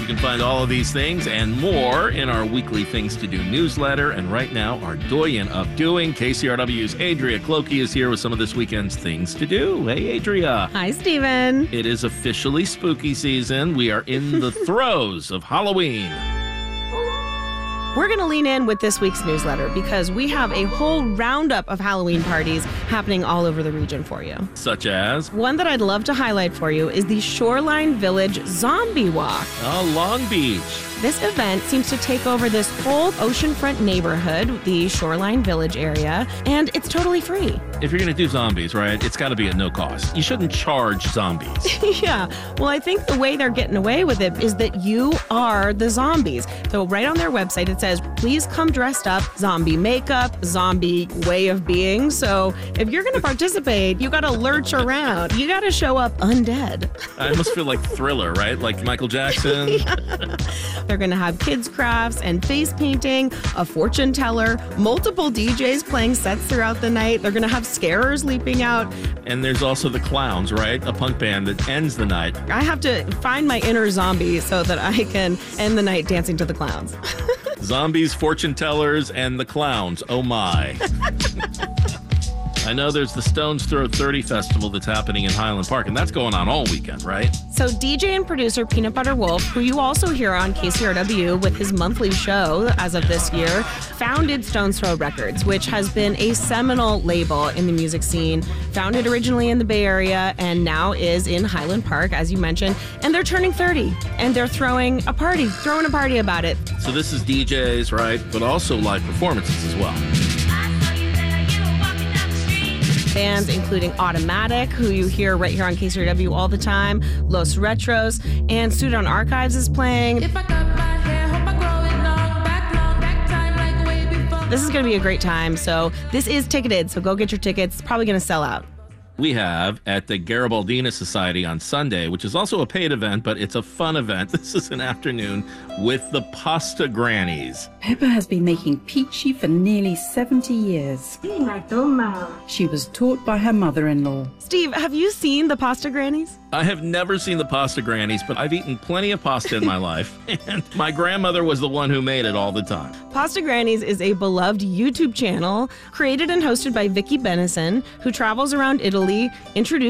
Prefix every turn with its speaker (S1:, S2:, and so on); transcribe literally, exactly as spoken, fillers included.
S1: You can find all of these things and more in our weekly Things to Do newsletter. And right now, our doyen of doing, K C R W's Adria Clokey, is here with some of this weekend's Things to Do. Hey, Adria.
S2: Hi, Stephen.
S1: It is officially spooky season. We are in the throes of Halloween.
S2: We're going to lean in with this week's newsletter because we have a whole roundup of Halloween parties happening all over the region for you.
S1: Such as?
S2: One that I'd love to highlight for you is the Shoreline Village Zombie Walk.
S1: Oh, Long Beach.
S2: This event seems to take over this whole oceanfront neighborhood, the Shoreline Village area, and it's totally free.
S1: If you're going to do zombies, right, it's got to be at no cost. You shouldn't charge zombies.
S2: Yeah. Well, I think the way they're getting away with it is that you are the zombies. So right on their website, it says, please come dressed up, zombie makeup, zombie way of being. So if you're going to participate, you got to lurch around. You got to show up undead.
S1: I almost feel like Thriller, right? Like Michael Jackson.
S2: Yeah. They're going to have kids' crafts and face painting, a fortune teller, multiple D Js playing sets throughout the night. They're going to have scarers leaping out.
S1: And there's also the Clowns, right? A punk band that ends the night.
S2: I have to find my inner zombie so that I can end the night dancing to the clowns.
S1: Zombies, fortune tellers, and the Clowns. Oh, my. I know there's the Stones Throw thirty Festival that's happening in Highland Park, and that's going on all weekend, right?
S2: So D J and producer Peanut Butter Wolf, who you also hear on K C R W with his monthly show as of this year, founded Stones Throw Records, which has been a seminal label in the music scene, founded originally in the Bay Area and now is in Highland Park, as you mentioned, and they're turning thirty, and they're throwing a party, throwing a party about it.
S1: So this is D Js, right, but also live performances as well.
S2: Bands including Automatic, who you hear right here on K C R W all the time, Los Retros, and Sudan Archives is playing. If I cut my hair, hope I grow it long, back long, back time like way before. This is going to be a great time, so this is ticketed, so go get your tickets. It's probably going to sell out.
S1: We have at the Garibaldina Society on Sunday, which is also a paid event, but it's a fun event. This is an afternoon with the Pasta Grannies.
S3: Peppa has been making peachy for nearly seventy years. She was taught by her mother-in-law.
S2: Steve, have you seen the Pasta Grannies?
S1: I have never seen the Pasta Grannies, but I've eaten plenty of pasta in my life, and my grandmother was the one who made it all the time.
S2: Pasta Grannies is a beloved YouTube channel created and hosted by Vicky Benison, who travels around Italy, introducing